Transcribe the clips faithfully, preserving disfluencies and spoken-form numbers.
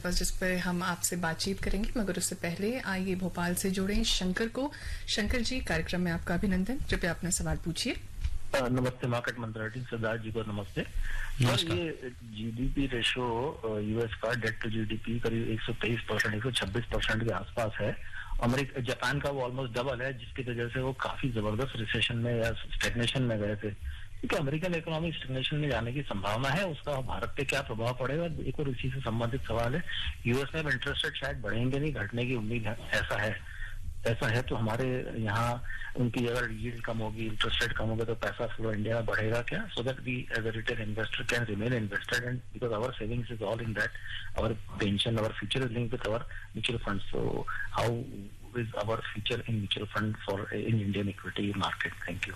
पास जिस पर हम आपसे बातचीत करेंगे, मगर उससे पहले आइए भोपाल से जोड़ें शंकर को। शंकर जी, कार्यक्रम में आपका अभिनंदन। कृपया अपना सवाल पूछिए। नमस्ते मार्केट मंत्रालय सिद्धार्थ जी को नमस्ते। सर, ये जीडीपी रेशो यूएस का डेट टू जीडीपी करीब एक सौ तेईस परसेंट एक सौ छब्बीस परसेंट के आसपास है। अमेरिका जापान का वो ऑलमोस्ट डबल है, जिसकी वजह से वो काफी जबरदस्त रिसेशन में या स्टेग्नेशन में गए थे। क्योंकि अमेरिकन इकोनॉमिक स्टेग्नेशन में जाने की संभावना है, उसका भारत पे क्या प्रभाव पड़ेगा। एक और इसी से संबंधित सवाल है, यूएस में इंटरेस्ट रेट शायद बढ़ेंगे नहीं, घटने की उम्मीद है, ऐसा है ऐसा है तो हमारे यहाँ उनकी अगर यील्ड कम होगी, इंटरेस्ट रेट कम होगा, तो पैसा फ्लो इंडिया में बढ़ेगा क्या, so that we as a retail investor can remain invested and because our savings is all in that, our pension, our future is linked with our mutual fund. So how is our future in mutual fund for in Indian equity market? Thank you.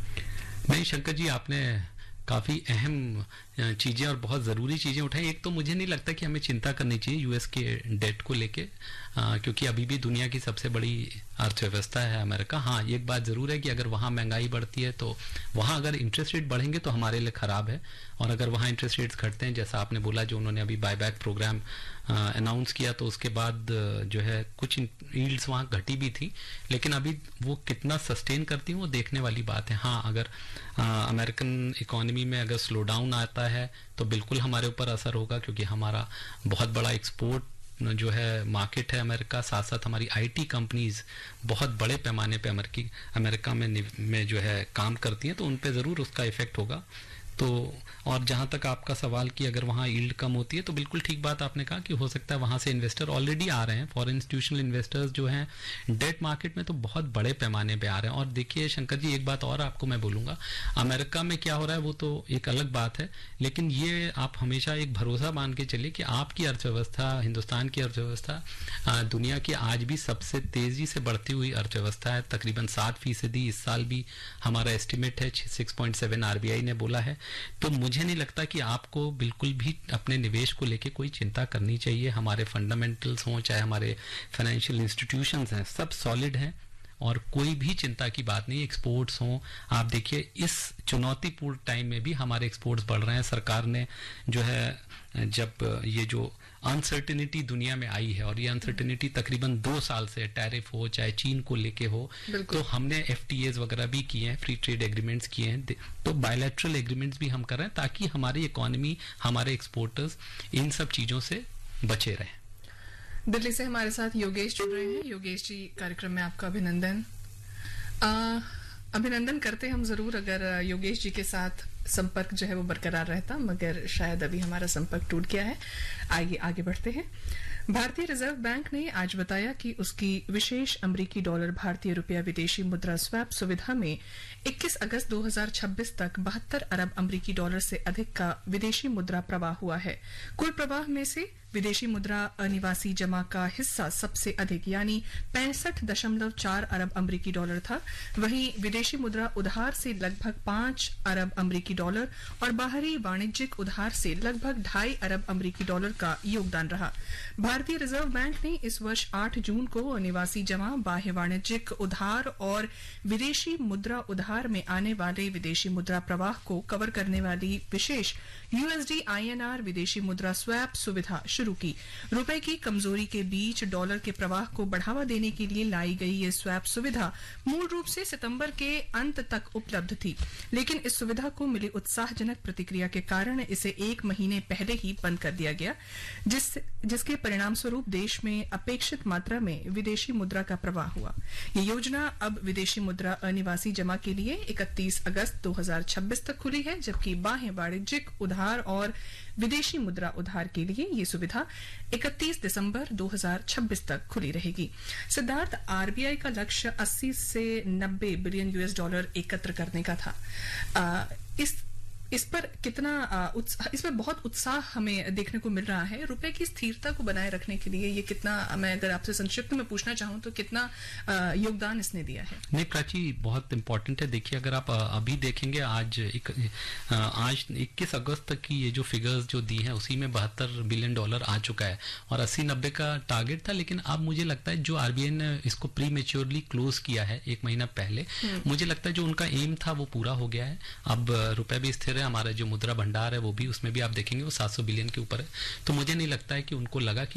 नहीं शंकर जी, आपने काफी अहम चीजें और बहुत जरूरी चीजें उठाई। एक तो मुझे नहीं लगता कि हमें चिंता करनी चाहिए यूएस के डेट को लेके, क्योंकि अभी भी दुनिया की सबसे बड़ी अर्थव्यवस्था है अमेरिका। हाँ, एक बात जरूर है कि अगर वहाँ महंगाई बढ़ती है तो वहाँ अगर इंटरेस्ट रेट बढ़ेंगे तो हमारे लिए खराब है, और अगर वहाँ इंटरेस्ट रेट्स घटते हैं, जैसा आपने बोला जो उन्होंने अभी बायबैक प्रोग्राम अनाउंस किया, तो उसके बाद जो है कुछ यील्ड्स वहाँ घटी भी थी, लेकिन अभी वो कितना सस्टेन करती हैं वो देखने वाली बात है। हाँ, अगर अमेरिकन इकोनॉमी में अगर स्लो डाउन आता है तो बिल्कुल हमारे ऊपर असर होगा, क्योंकि हमारा बहुत बड़ा एक्सपोर्ट जो है मार्केट है अमेरिका, साथ साथ हमारी आईटी कंपनीज बहुत बड़े पैमाने पे अमेरिकी अमेरिका में में जो है काम करती हैं, तो उन पे ज़रूर उसका इफेक्ट होगा। तो और जहाँ तक आपका सवाल कि अगर वहाँ यील्ड कम होती है, तो बिल्कुल ठीक बात आपने कहा कि हो सकता है वहाँ से इन्वेस्टर ऑलरेडी आ रहे हैं, फॉरेन इंस्टीट्यूशनल इन्वेस्टर्स जो हैं डेट मार्केट में तो बहुत बड़े पैमाने पे आ रहे हैं। और देखिए शंकर जी, एक बात और आपको मैं बोलूँगा, अमेरिका में क्या हो रहा है वो तो एक अलग बात है, लेकिन ये आप हमेशा एक भरोसा मान के चलिए कि आपकी अर्थव्यवस्था, हिंदुस्तान की अर्थव्यवस्था दुनिया की आज भी सबसे तेज़ी से बढ़ती हुई अर्थव्यवस्था है, तकरीबन सात फीसदी इस साल भी हमारा एस्टिमेट है, सिक्स पॉइंट सेवन आरबीआई ने बोला है। तो मुझे नहीं लगता कि आपको बिल्कुल भी अपने निवेश को लेके कोई चिंता करनी चाहिए। हमारे फंडामेंटल्स हों, चाहे हमारे फाइनेंशियल इंस्टीट्यूशंस हैं, सब सॉलिड हैं और कोई भी चिंता की बात नहीं। एक्सपोर्ट्स हों, आप देखिए इस चुनौतीपूर्ण टाइम में भी हमारे एक्सपोर्ट्स बढ़ रहे हैं। सरकार ने जो है, जब ये जो अनसर्टेनिटी दुनिया में आई है, और ये अनसर्टेनिटी तकरीबन दो साल से, टैरिफ हो चाहे चीन को लेके हो, तो हमने एफटीएज वगैरह भी किए हैं, फ्री ट्रेड एग्रीमेंट्स किए हैं, तो बायलैटरल एग्रीमेंट्स भी हम कर रहे हैं, ताकि हमारी इकोनॉमी, हमारे एक्सपोर्टर्स इन सब चीजों से बचे रहें। दिल्ली से हमारे साथ योगेश जुड़ रहे हैं। योगेश जी, कार्यक्रम में आपका अभिनंदन। आ, अभिनंदन करते हम जरूर अगर योगेश जी के साथ संपर्क जो है वो बरकरार रहता, मगर शायद अभी हमारा संपर्क टूट गया है। आइए आगे बढ़ते हैं। भारतीय रिजर्व बैंक ने आज बताया कि उसकी विशेष अमेरिकी डॉलर भारतीय रुपया विदेशी मुद्रा स्वैप सुविधा में इक्कीस अगस्त दो हज़ार छब्बीस तक बहत्तर अरब अमेरिकी डॉलर से अधिक का विदेशी मुद्रा प्रवाह हुआ है। कुल प्रवाह में से विदेशी मुद्रा अनिवासी जमा का हिस्सा सबसे अधिक यानी पैंसठ दशमलव चार अरब अमेरिकी डॉलर था। वहीं विदेशी मुद्रा उधार से लगभग पांच अरब अमेरिकी डॉलर और बाहरी वाणिज्यिक उधार से लगभग ढाई अरब अमेरिकी डॉलर का योगदान रहा। भारतीय रिजर्व बैंक ने इस वर्ष आठ जून को अनिवासी जमा, बाह्य वाणिज्यिक उधार और विदेशी मुद्रा उधार में आने वाले विदेशी मुद्रा प्रवाह को कवर करने वाली विशेष यूएसडी आईएनआर विदेशी मुद्रा स्वैप सुविधा शुरू की। रुपए की कमजोरी के बीच डॉलर के प्रवाह को बढ़ावा देने के लिए लाई गई ये स्वैप सुविधा मूल रूप से सितंबर के अंत तक उपलब्ध थी, लेकिन इस सुविधा को मिली उत्साहजनक प्रतिक्रिया के कारण इसे एक महीने पहले ही बंद कर दिया गया, जिस जिसके परिणाम स्वरूप देश में अपेक्षित मात्रा में विदेशी मुद्रा का प्रवाह हुआ। ये योजना अब विदेशी मुद्रा अनिवासी जमा के लिए इकतीस अगस्त दो हज़ार छब्बीस तक खुली है, जबकि बाह्य वाणिज्यिक उधार और विदेशी मुद्रा उधार के लिए ये सुविधा इकतीस दिसंबर दो हज़ार छब्बीस तक खुली रहेगी। सिद्धार्थ, आरबीआई का लक्ष्य अस्सी से नब्बे बिलियन यूएस डॉलर एकत्र करने का था। आ, इस इस पर कितना उत्साह, इसमें बहुत उत्साह हमें देखने को मिल रहा है। रुपए की स्थिरता को बनाए रखने के लिए ये कितना, मैं अगर आपसे संक्षिप्त में पूछना चाहूँ तो कितना योगदान इसने दिया है? नहीं प्राची, बहुत इंपॉर्टेंट है। देखिए अगर आप अभी देखेंगे, आज एक, आज इक्कीस अगस्त तक की ये जो फिगर्स जो दी हैं उसी में बहत्तर बिलियन डॉलर आ चुका है और अस्सी नब्बे का टारगेट था। लेकिन अब मुझे लगता है जो आरबीआई ने इसको प्री मेच्योरली क्लोज किया है एक महीना पहले, मुझे लगता है जो उनका एम था वो पूरा हो गया है। अब रुपए भी स्थिर है, हमारा जो मुद्रा भंडार है वो भी, उसमें भी आप देखेंगे वो सात सौ बिलियन के ऊपर है। तो मुझे नहीं लगता है कि उनको लगा कि